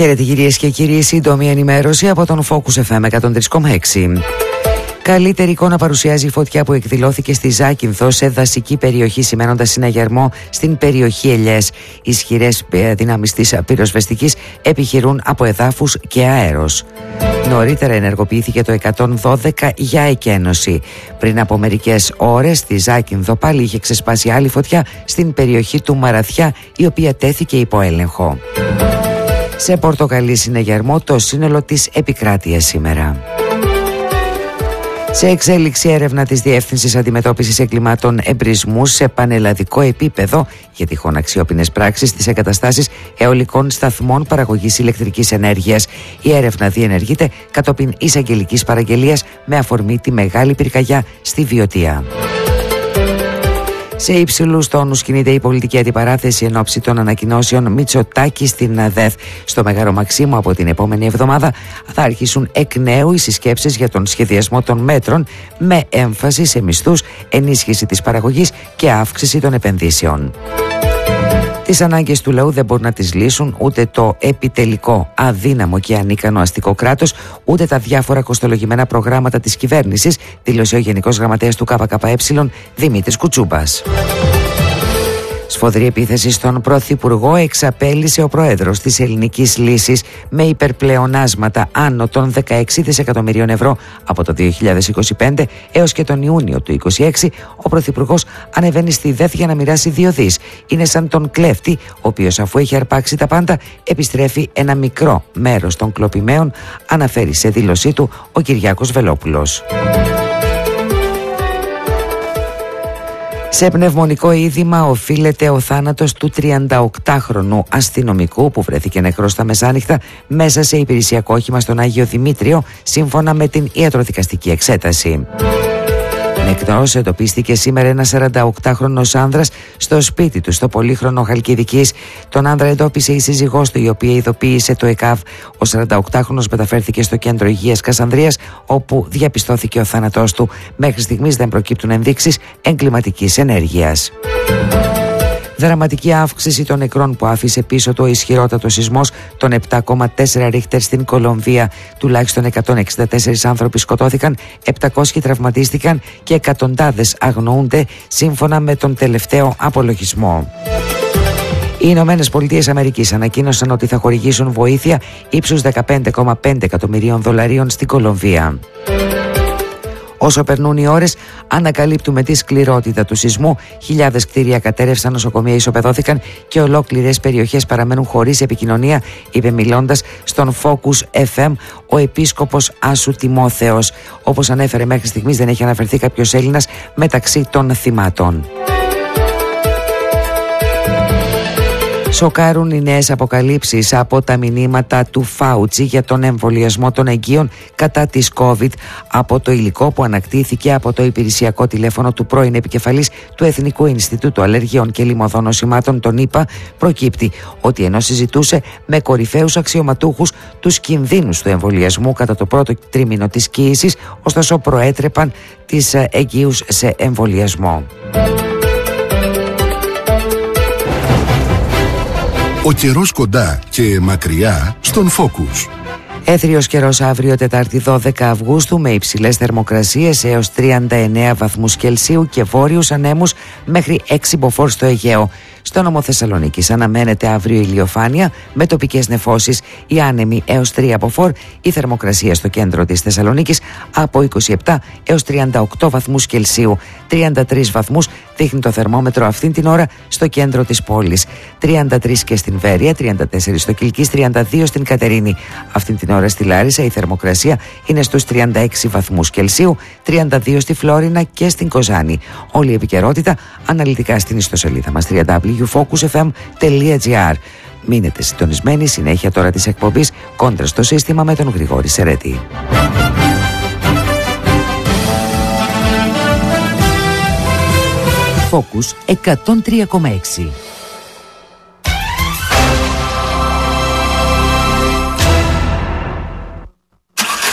Χαίρετε κυρίες και κύριοι, σύντομη ενημέρωση από τον Focus FM 103,6. Καλύτερη εικόνα παρουσιάζει η φωτιά που εκδηλώθηκε στη Ζάκυνθο σε δασική περιοχή, σημαίνοντας συναγερμό στην περιοχή Ελιές. Ισχυρές δυνάμεις της πυροσβεστικής επιχειρούν από εδάφους και αέρος. Νωρίτερα ενεργοποιήθηκε το 112 για εκένωση. Πριν από μερικές ώρες στη Ζάκυνθο πάλι είχε ξεσπάσει άλλη φωτιά στην περιοχή του Μαραθιά, η οποία τέθηκε υπό έλεγχο. Σε πορτοκαλί συναγερμό το σύνολο της επικράτειας σήμερα. Σε εξέλιξη έρευνα της Διεύθυνσης Αντιμετώπισης Εγκλημάτων Εμπρισμού σε πανελλαδικό επίπεδο για τυχόν αξιόπινες πράξεις στις εγκαταστάσεις αιωλικών σταθμών παραγωγής ηλεκτρικής ενέργειας. Η έρευνα διενεργείται κατόπιν εισαγγελικής παραγγελίας με αφορμή τη μεγάλη πυρκαγιά στη Βιωτία. Σε υψηλούς τόνους κινείται η πολιτική αντιπαράθεση εν ώψη των ανακοινώσεων Μητσοτάκη στην ΔΕΘ. Στο Μέγαρο Μαξίμου από την επόμενη εβδομάδα θα αρχίσουν εκ νέου οι συσκέψεις για τον σχεδιασμό των μέτρων με έμφαση σε μισθούς, ενίσχυση της παραγωγής και αύξηση των επενδύσεων. Τις ανάγκες του λαού δεν μπορούν να τις λύσουν ούτε το επιτελικό, αδύναμο και ανίκανο αστικό κράτος, ούτε τα διάφορα κοστολογημένα προγράμματα της κυβέρνησης, δήλωσε ο Γενικός Γραμματέας του ΚΚΕ Δημήτρης Κουτσούμπας. Σφοδρή επίθεση στον Πρωθυπουργό εξαπέλυσε ο Πρόεδρος της Ελληνικής Λύσης με υπερπλεονάσματα άνω των 16 δισεκατομμυρίων ευρώ από το 2025 έως και τον Ιούνιο του 2026. Ο Πρωθυπουργός ανεβαίνει στη ΔΕΘ για να μοιράσει 2 δις. Είναι σαν τον κλέφτη, ο οποίος αφού έχει αρπάξει τα πάντα επιστρέφει ένα μικρό μέρος των κλοπημαίων, αναφέρει σε δήλωσή του ο Κυριάκος Βελόπουλος. Σε πνευμονικό είδημα οφείλεται ο θάνατος του 38χρονου αστυνομικού που βρέθηκε νεκρός στα μεσάνυχτα μέσα σε υπηρεσιακό όχημα στον Άγιο Δημήτριο, σύμφωνα με την ιατροδικαστική εξέταση. Νεκρός εντοπίστηκε σήμερα ένας 48χρονος άνδρας στο σπίτι του στο πολύχρονο Χαλκιδικής. Τον άνδρα εντόπισε η σύζυγός του, η οποία ειδοποίησε το ΕΚΑΒ. Ο 48χρονος μεταφέρθηκε στο κέντρο υγείας Κασανδρίας, όπου διαπιστώθηκε ο θάνατός του. Μέχρι στιγμής δεν προκύπτουν ενδείξεις εγκληματικής ενέργειας. Δραματική αύξηση των νεκρών που άφησε πίσω του ο ισχυρότατος σεισμός των 7,4 ρίχτερ στην Κολομβία. Τουλάχιστον 164 άνθρωποι σκοτώθηκαν, 700 τραυματίστηκαν και εκατοντάδες αγνοούνται, σύμφωνα με τον τελευταίο απολογισμό. Οι Ηνωμένες Πολιτείες Αμερικής ανακοίνωσαν ότι θα χορηγήσουν βοήθεια ύψους 15,5 εκατομμυρίων δολαρίων στην Κολομβία. Όσο περνούν οι ώρες, ανακαλύπτουμε τη σκληρότητα του σεισμού. Χιλιάδες κτίρια κατέρευσαν, νοσοκομεία ισοπεδώθηκαν και ολόκληρες περιοχές παραμένουν χωρίς επικοινωνία, είπε μιλώντας στον Focus FM ο επίσκοπος Άσου Τιμόθεος. Όπως ανέφερε, μέχρι στιγμής δεν έχει αναφερθεί κάποιος Έλληνας μεταξύ των θυμάτων. Σοκάρουν οι νέες αποκαλύψεις από τα μηνύματα του Φάουτσι για τον εμβολιασμό των εγγύων κατά της COVID. Από το υλικό που ανακτήθηκε από το υπηρεσιακό τηλέφωνο του πρώην επικεφαλής του Εθνικού Ινστιτούτου Αλλεργιών και Λιμωδών Νοσημάτων, τον ΙΠΑ, προκύπτει ότι ενώ συζητούσε με κορυφαίους αξιωματούχους τους κινδύνους του εμβολιασμού κατά το πρώτο τρίμηνο της κοίησης, ωστόσο προέτρεπαν τις εγγύους σε εμβολιασμό. Ο καιρός κοντά και μακριά στον Focus. Έθριος καιρός αύριο Τετάρτη 12 Αυγούστου με υψηλές θερμοκρασίες έως 39 βαθμούς Κελσίου και βόρειους ανέμους μέχρι 6 μποφόρ στο Αιγαίο. Στο νόμο Θεσσαλονίκης αναμένεται αύριο ηλιοφάνεια με τοπικές νεφώσεις, οι άνεμοι έως 3 μποφόρ, η θερμοκρασία στο κέντρο της Θεσσαλονίκης από 27 έως 38 βαθμούς Κελσίου. 33 βαθμούς δείχνει το θερμόμετρο αυτήν την ώρα στο κέντρο της πόλης. 33 και στην Βέρεια, 34 στο Κιλκής, 32 στην Κατερίνη. Αυτήν την ώρα στη Λάρισα η θερμοκρασία είναι στους 36 βαθμούς Κελσίου, 32 στη Φλόρινα και στην Κοζάνη. Όλη η επικαιρότητα αναλυτικά στην ιστοσελίδα μας www.focusfm.gr. Μείνετε συντονισμένοι, συνέχεια τώρα της εκπομπής Κόντρα στο σύστημα με τον Γρηγόρη Σερέτη. Focus 103,6.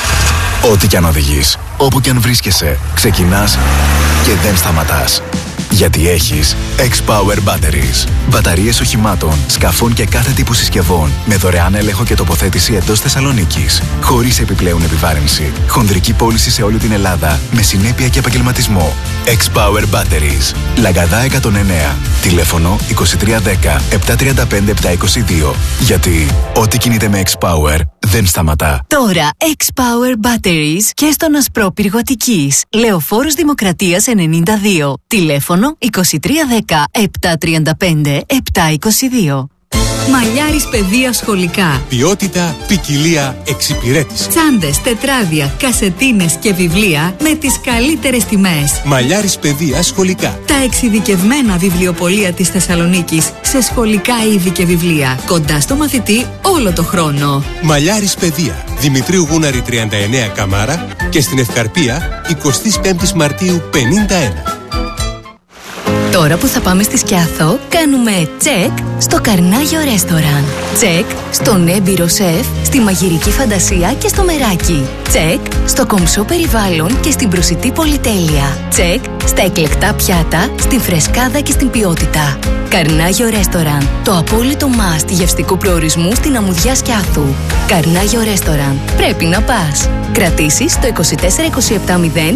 Ό,τι κι αν οδηγείς, όπου κι αν βρίσκεσαι, ξεκινάς και δεν σταματάς. Γιατί έχεις X-Power Batteries. Μπαταρίες οχημάτων, σκαφών και κάθε τύπου συσκευών με δωρεάν έλεγχο και τοποθέτηση εντός Θεσσαλονίκης. Χωρίς επιπλέον επιβάρυνση. Χονδρική πώληση σε όλη την Ελλάδα με συνέπεια και επαγγελματισμό. X-Power Batteries. Λαγκαδά 109. Τηλέφωνο 2310 735 722. Γιατί ό,τι κινείται με X-Power δεν σταματά. Τώρα X-Power Batteries και στον Ασπρόπυργο Αττικής. Λεωφόρος Δημοκρατίας 92. Τηλέφωνο 2310 735 722. Μαλλιάρης παιδεία σχολικά. Ποιότητα, ποικιλία, εξυπηρέτηση. Τσάντες, τετράδια, κασετίνες και βιβλία με τις καλύτερες τιμές. Μαλλιάρης παιδεία σχολικά. Τα εξειδικευμένα βιβλιοπωλεία της Θεσσαλονίκης σε σχολικά είδη και βιβλία. Κοντά στο μαθητή όλο το χρόνο. Μαλλιάρης παιδεία. Δημητρίου Γούναρη 39 Καμάρα και στην Ευκαρπία 25 Μαρτίου 51. Τώρα που θα πάμε στη Σκιάθο, κάνουμε τσεκ στο Καρνάγιο Ρέστοραν. Τσεκ στον έμπειρο σεφ, στη μαγειρική φαντασία και στο μεράκι. Τσεκ στο κομψό περιβάλλον και στην προσιτή πολυτέλεια. Τσεκ στα εκλεκτά πιάτα, στην φρεσκάδα και στην ποιότητα. Καρνάγιο Ρέστοραν, το απόλυτο must γευστικού προορισμού στην αμμουδιά Σκιάθου. Καρνάγιο Ρέστοραν, πρέπει να πας. Κρατήσεις στο 24270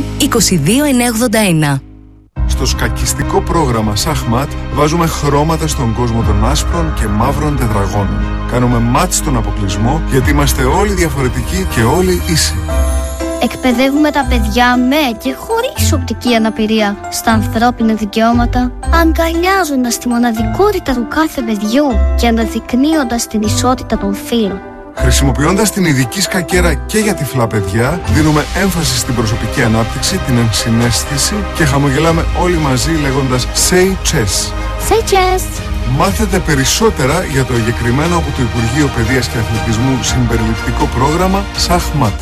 22981. Στο σκακιστικό πρόγραμμα Σαχμάτ βάζουμε χρώματα στον κόσμο των άσπρων και μαύρων τετραγώνων. Κάνουμε μάτς στον αποκλεισμό γιατί είμαστε όλοι διαφορετικοί και όλοι ίσοι. Εκπαιδεύουμε τα παιδιά με και χωρίς οπτική αναπηρία στα ανθρώπινα δικαιώματα, αγκαλιάζοντας τη μοναδικότητα του κάθε παιδιού και αναδεικνύοντας την ισότητα των φύλων. Χρησιμοποιώντας την ειδική σκακέρα και για τυφλά παιδιά, δίνουμε έμφαση στην προσωπική ανάπτυξη, την ενσυναίσθηση και χαμογελάμε όλοι μαζί λέγοντας Say Chess. Say Chess! Μάθετε περισσότερα για το εγκεκριμένο από το Υπουργείο Παιδείας και Αθλητισμού συμπεριληπτικό πρόγραμμα Σαχμάτ.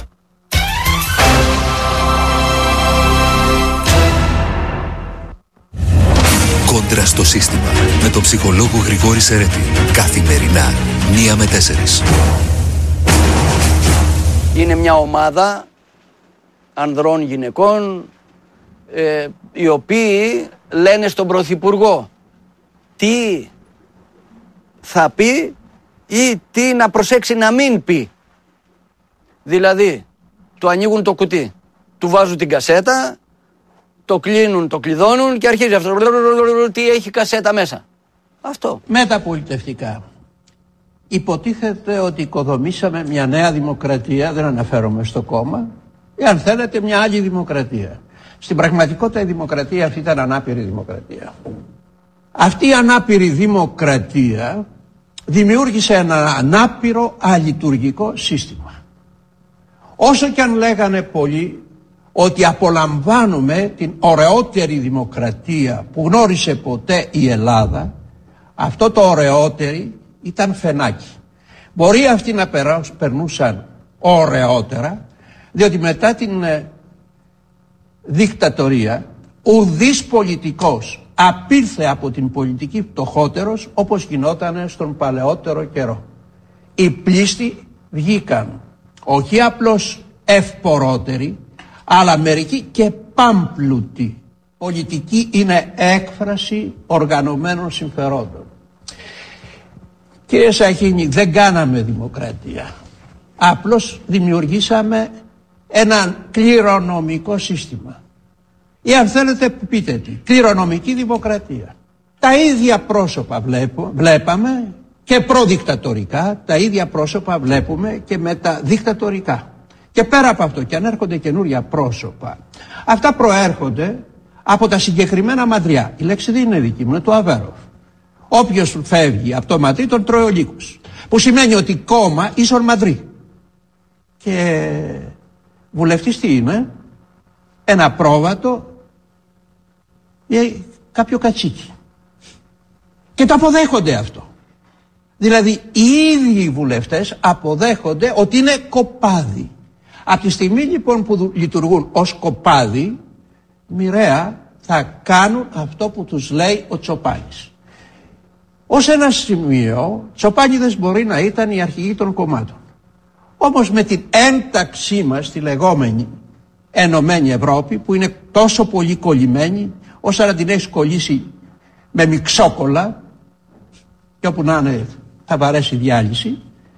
Κόντρα στο σύστημα με τον ψυχολόγο Γρηγόρη Σερέτη. Καθημερινά 1 με 4. Είναι μια ομάδα ανδρών γυναικών οι οποίοι λένε στον Πρωθυπουργό τι θα πει ή τι να προσέξει να μην πει. Δηλαδή, του ανοίγουν το κουτί, του βάζουν την κασέτα, το κλείνουν, το κλειδώνουν και αρχίζει αυτό. Τι έχει κασέτα μέσα. Αυτό. Μεταπολιτευτικά. Υποτίθεται ότι οικοδομήσαμε μια νέα δημοκρατία, δεν αναφέρομαι στο κόμμα, ή αν θέλετε μια άλλη δημοκρατία. Στην πραγματικότητα η δημοκρατία αυτή ήταν ανάπηρη δημοκρατία. Αυτή η ανάπηρη δημοκρατία δημιούργησε ένα ανάπηρο αλειτουργικό σύστημα. Όσο και αν λέγανε πολλοί ότι απολαμβάνουμε την ωραιότερη δημοκρατία που γνώρισε ποτέ η Ελλάδα, αυτό το ωραιότερη ήταν φαινάκι. Μπορεί αυτοί να περνούσαν ωραιότερα, διότι μετά την δικτατορία ουδής πολιτικός απήλθε από την πολιτική φτωχότερος όπως γινόταν στον παλαιότερο καιρό. Οι πλήστοι βγήκαν όχι απλώς ευπορότεροι, αλλά μερικοί και πάμπλουτοι. Πολιτική είναι έκφραση οργανωμένων συμφερόντων. Κύριε Σαχίνη, δεν κάναμε δημοκρατία. Απλώς δημιουργήσαμε ένα κληρονομικό σύστημα. Ή αν θέλετε πείτε τι, κληρονομική δημοκρατία. Τα ίδια πρόσωπα βλέπαμε και προδικτατορικά, τα ίδια πρόσωπα βλέπουμε και μεταδικτατορικά. Και πέρα από αυτό, και αν έρχονται καινούρια πρόσωπα, αυτά προέρχονται από τα συγκεκριμένα μαντριά. Η λέξη δεν είναι δική μου, είναι του Αβέροφ. Όποιος φεύγει από το μαντρί τον τρώει ο λύκος. Που σημαίνει ότι κόμμα ίσον μαντρί. Και βουλευτής τι είναι? Ένα πρόβατο ή κάποιο κατσίκι. Και το αποδέχονται αυτό. Δηλαδή οι ίδιοι οι βουλευτές αποδέχονται ότι είναι κοπάδι. Από τη στιγμή λοιπόν που λειτουργούν ως κοπάδι, μοιραία θα κάνουν αυτό που τους λέει ο Τσοπάνης. Ως ένα σημείο, Τσοπάνιδες μπορεί να ήταν οι αρχηγοί των κομμάτων. Όμως με την ένταξή μας στη λεγόμενη Ενωμένη Ευρώπη, που είναι τόσο πολύ κολλημένη, όσο να την έχεις κολλήσει με μιξόκολλα και όπου να είναι θα βαρέσει διάλυση.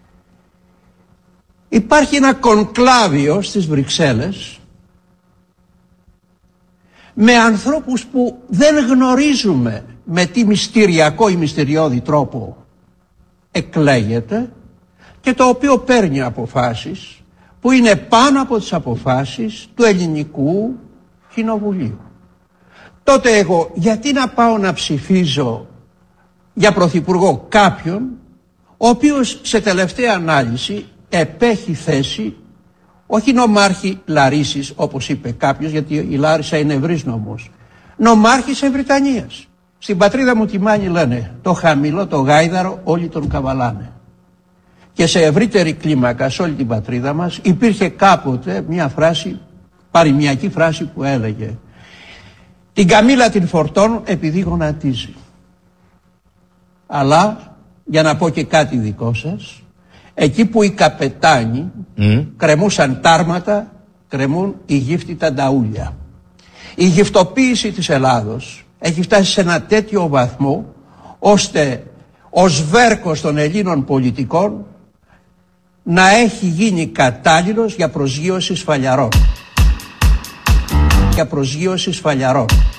Υπάρχει ένα κονκλάβιο στις Βρυξέλλες με ανθρώπους που δεν γνωρίζουμε με τι μυστηριακό ή μυστηριώδη τρόπο εκλέγεται και το οποίο παίρνει αποφάσεις που είναι πάνω από τις αποφάσεις του ελληνικού κοινοβουλίου. Τότε εγώ γιατί να πάω να ψηφίζω για πρωθυπουργό κάποιον ο οποίος σε τελευταία ανάλυση επέχει θέση όχι νομάρχη Λαρίσης όπως είπε κάποιος, γιατί η Λάρισα είναι ευρύς νομός, νομάρχης Ευρυτανίας. Στην πατρίδα μου τη Μάνη λένε το χαμηλό, το γάιδαρο όλοι τον καβαλάνε. Και σε ευρύτερη κλίμακα σε όλη την πατρίδα μας υπήρχε κάποτε μια φράση, παροιμιακή φράση που έλεγε την καμήλα την φορτώνουν επειδή γονατίζει. Αλλά για να πω και κάτι δικό σας, εκεί που οι καπετάνοι κρεμούσαν τάρματα, κρεμούν οι γύφτητα νταούλια. Η γυφτοποίηση της Ελλάδος έχει φτάσει σε ένα τέτοιο βαθμό ώστε ο σβέρκος των Ελλήνων πολιτικών να έχει γίνει κατάλληλος για προσγείωση σφαλιαρών. Για προσγείωση σφαλιαρών.